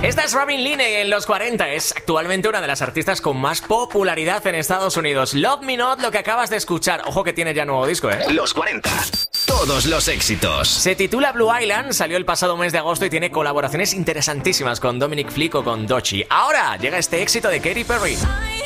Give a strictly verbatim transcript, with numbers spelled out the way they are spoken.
Esta es Robin Leane en los cuarenta. Es actualmente una de las artistas con más popularidad en Estados Unidos. Love Me Not, lo que acabas de escuchar. Ojo que tiene ya nuevo disco, ¿eh? Los cuarenta. Todos los éxitos. Se titula Blue Island, salió el pasado mes de agosto y tiene colaboraciones interesantísimas con Dominic Flick o con Doechii. Ahora llega este éxito de Katy Perry. I